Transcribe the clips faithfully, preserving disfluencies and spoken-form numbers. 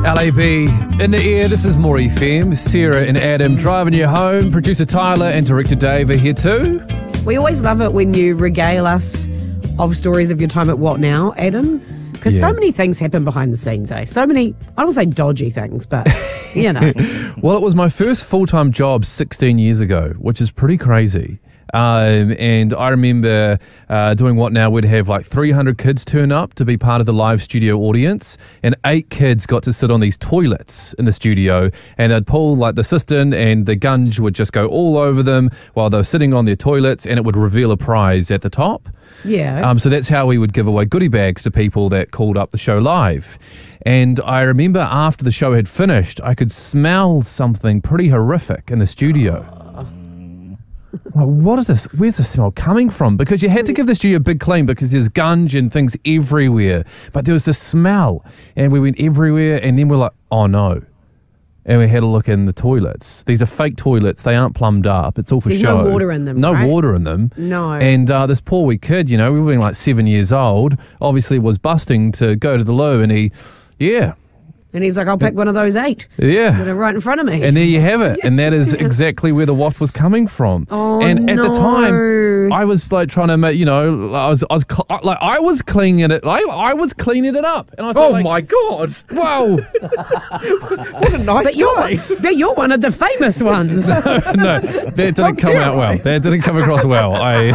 L A B in the ear. This is More F M. Sarah and Adam driving you home. Producer Tyler and director Dave are here too. We always love it when you regale us of stories of your time at What Now, Adam? Because Yeah. so many things happen behind the scenes, eh? So many, I don't say dodgy things, but, you know. Well, it was my first full-time job sixteen years ago, which is pretty crazy. Um, and I remember uh, doing What Now, we'd have like three hundred kids turn up to be part of the live studio audience, and eight kids got to sit on these toilets in the studio, and they'd pull like the assistant and the gunge would just go all over them while they were sitting on their toilets, and it would reveal a prize at the top. Yeah. Um, so that's how we would give away goodie bags to people that called up the show live. And I remember after the show had finished, I could smell something pretty horrific in the studio. Like, what is this? Where's the smell coming from? Because you had to give the studio a big clean because there's gunge and things everywhere. But there was this smell, and we went everywhere, and then we're like, oh no. And we had a look in the toilets. These are fake toilets. They aren't plumbed up. It's all for There's show. no water in them, No right? water in them. No. And uh, this poor wee kid, you know, we were being like seven years old, obviously was busting to go to the loo, and he, yeah. And he's like, I'll pick one of those eight that Yeah. are right in front of me. And there you have it. And that is exactly where the waft was coming from. Oh, and at the no. time, I was like trying to make, you know, I was, I was cl- like, I was cleaning it, like, I was cleaning it up. And I thought, Oh like, my God! whoa. What a nice but you're, guy. but you're one of the famous ones. No, that didn't come out well. That didn't come across well. I,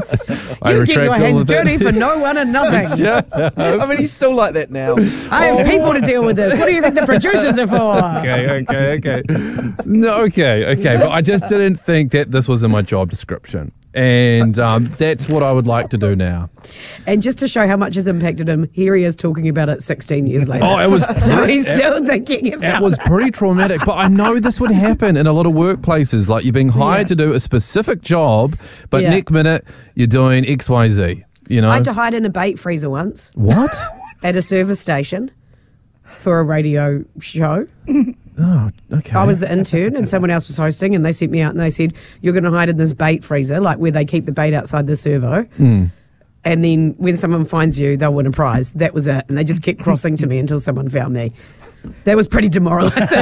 I You get your retract all hands of that. dirty for no one and nothing. I mean, he's still like that now. I have people to deal with this. What do you think the producers are for? Okay, okay, okay. No, okay, okay. But I just didn't think that this was in my job description. And um, that's what I would like to do now. And just to show how much has impacted him, here he is talking about it sixteen years later. Oh, it was so he's still thinking about It was pretty traumatic, but I know this would happen in a lot of workplaces. Like you're being hired Yeah. to do a specific job, but Yeah. next minute you're doing X, Y, Z. You know I had to hide in a bait freezer once what? at a service station for a radio show. Oh, okay. I was the intern and someone else was hosting, and they sent me out and they said, you're going to hide in this bait freezer, like where they keep the bait outside the servo. Mm. And then when someone finds you, they'll win a prize. That was it. And they just kept crossing to me until someone found me. That was pretty demoralising.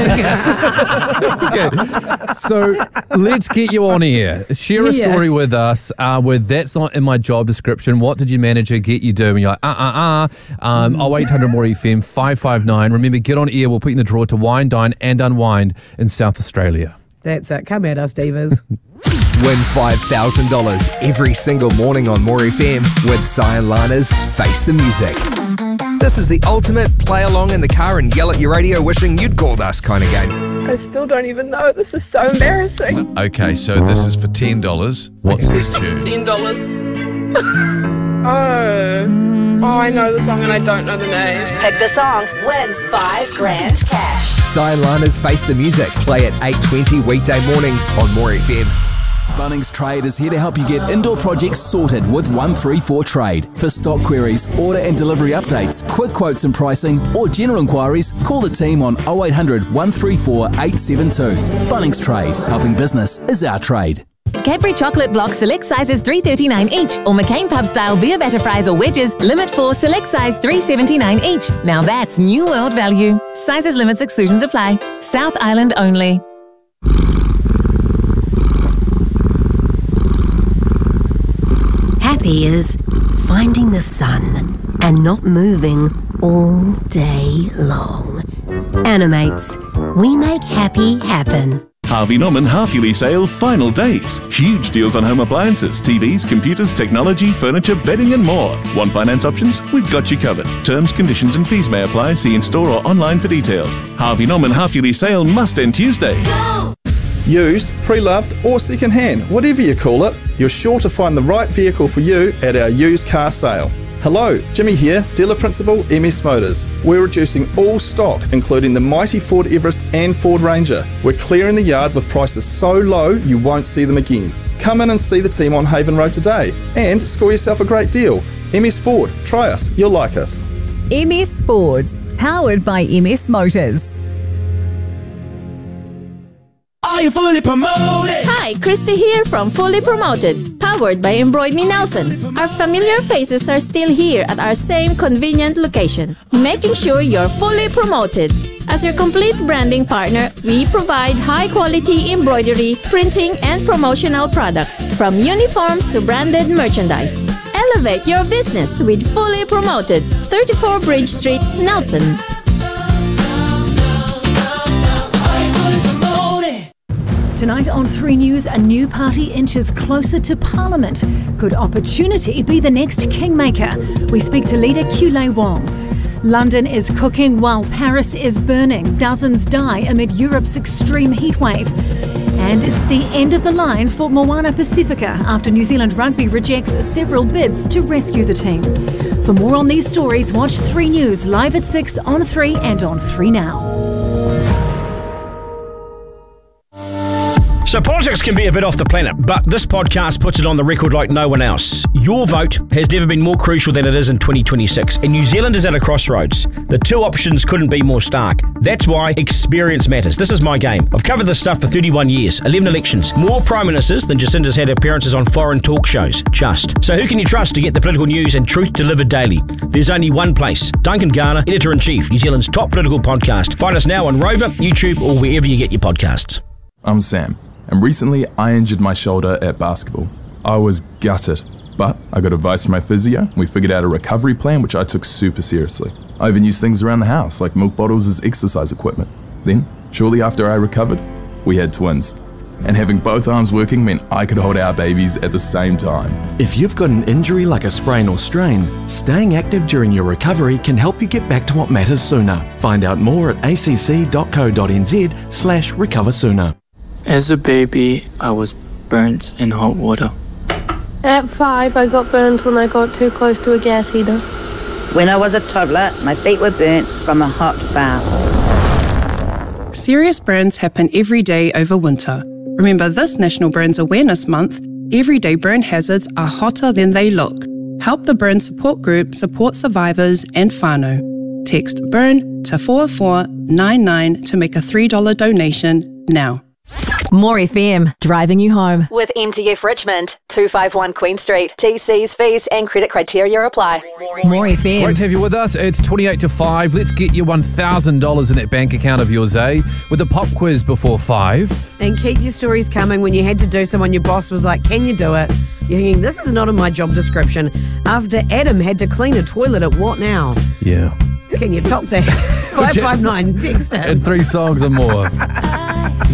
Okay. So let's get you on here. Share a Yeah. story with us uh, where that's not in my job description. What did your manager get you doing? You're like, uh, uh, uh. Um, oh eight hundred more F M, five five nine. Remember, get on air. We'll put you in the draw to wine, dine and unwind in South Australia. That's it. Come at us, divas. Win five thousand dollars every single morning on More F M with Cyan Lana's Face the Music. This is the ultimate play along in the car and yell at your radio wishing you'd called us kind of game. I still don't even know. This is so embarrassing. Okay, so this is for ten dollars. What's this tune? Ten dollars. oh, oh, I know the song and I don't know the name. Pick the song, win five grand cash. Cyan Lana's Face the Music. Play at eight twenty weekday mornings on More F M. Bunnings Trade is here to help you get indoor projects sorted with one three four Trade. For stock queries, order and delivery updates, quick quotes and pricing, or general inquiries, call the team on oh eight hundred, one three four, eight seven two. Bunnings Trade, helping business is our trade. Cadbury Chocolate Blocks select sizes three thirty-nine each, or McCain Pub Style Via Batter Fries or Wedges, limit for select size three seventy-nine each. Now that's new world value. Sizes, limits, exclusions apply. South Island only. Happy is finding the sun and not moving all day long. Animates. We make happy happen. Harvey Norman half-yearly sale final days. Huge deals on home appliances, T Vs, computers, technology, furniture, bedding and more. Want finance options? We've got you covered. Terms, conditions and fees may apply. See in store or online for details. Harvey Norman half-yearly sale must end Tuesday. Used, pre-loved or second-hand, whatever you call it, you're sure to find the right vehicle for you at our used car sale. Hello, Jimmy here, Dealer Principal, M S Motors. We're reducing all stock, including the mighty Ford Everest and Ford Ranger. We're clearing the yard with prices so low you won't see them again. Come in and see the team on Haven Road today and score yourself a great deal. M S Ford, try us, you'll like us. M S Ford, powered by M S Motors. Are you fully promoted? Hi, Christy here from Fully Promoted, powered by Embroid Me Nelson. Our familiar faces are still here at our same convenient location, making sure you're fully promoted. As your complete branding partner, we provide high-quality embroidery, printing, and promotional products, from uniforms to branded merchandise. Elevate your business with Fully Promoted, thirty-four Bridge Street, Nelson. Tonight on three News, a new party inches closer to Parliament. Could opportunity be the next kingmaker? We speak to leader Kulei Wong. London is cooking while Paris is burning. Dozens die amid Europe's extreme heatwave. And it's the end of the line for Moana Pacifica after New Zealand Rugby rejects several bids to rescue the team. For more on these stories, watch three News live at six on three and on three Now. So politics can be a bit off the planet, but this podcast puts it on the record like no one else. Your vote has never been more crucial than it is in twenty twenty-six, and New Zealand is at a crossroads. The two options couldn't be more stark. That's why experience matters. This is my game. I've covered this stuff for thirty-one years, eleven elections, more prime ministers than Jacinda's had appearances on foreign talk shows. Just. So who can you trust to get the political news and truth delivered daily? There's only one place. Duncan Garner, Editor-in-Chief, New Zealand's top political podcast. Find us now on Rover, YouTube, or wherever you get your podcasts. I'm Sam. And recently, I injured my shoulder at basketball. I was gutted, but I got advice from my physio. We figured out a recovery plan, which I took super seriously. I even used things around the house, like milk bottles as exercise equipment. Then, shortly after I recovered, we had twins. And having both arms working meant I could hold our babies at the same time. If you've got an injury like a sprain or strain, staying active during your recovery can help you get back to what matters sooner. Find out more at acc.co.nz slash recover sooner. As a baby, I was burnt in hot water. At five, I got burned when I got too close to a gas heater. When I was a toddler, my feet were burnt from a hot bath. Serious burns happen every day over winter. Remember this National Burns Awareness Month, everyday burn hazards are hotter than they look. Help the Burn Support Group support survivors and whānau. Text BURN to four four nine nine to make a three dollars donation now. More F M, driving you home. With M T F Richmond, two fifty-one Queen Street. T Cs, fees and credit criteria apply. More F M. Great to have you with us. It's twenty-eight to five. Let's get you one thousand dollars in that bank account of yours, eh? With a pop quiz before five. And keep your stories coming. When you had to do someone, your boss was like, can you do it? You're thinking, this is not in my job description. After Adam had to clean a toilet at What Now? Yeah. Can you top that? five five nine, text him. And three songs or more.